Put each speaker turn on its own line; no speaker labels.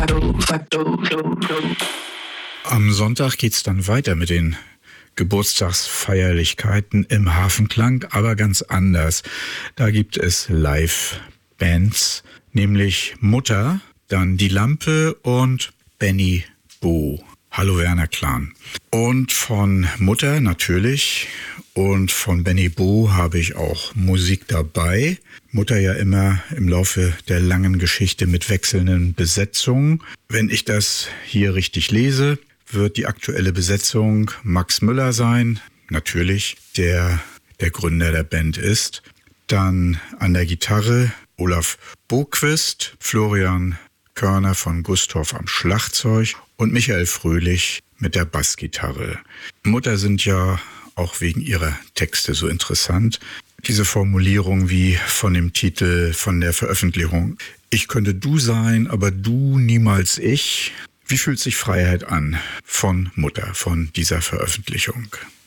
Am Sonntag geht's dann weiter mit den Geburtstagsfeierlichkeiten im Hafenklang, aber ganz anders. Da gibt es Live-Bands, nämlich Mutter, dann Die Lampe und Benny Bo. Hallo Werner Clan. Und von Mutter natürlich und von Benny Bo habe ich auch Musik dabei. Mutter ja immer im Laufe der langen Geschichte mit wechselnden Besetzungen. Wenn ich das hier richtig lese, wird die aktuelle Besetzung Max Müller sein, natürlich, der Gründer der Band ist. Dann an der Gitarre Olaf Boquist, Florian Körner von Gustorf am Schlagzeug und Michael Fröhlich mit der Bassgitarre. Mutter sind ja auch wegen ihrer Texte so interessant. Diese Formulierung wie von dem Titel, von der Veröffentlichung. Ich könnte du sein, aber du niemals ich. Wie fühlt sich Freiheit an von Mutter, von dieser Veröffentlichung?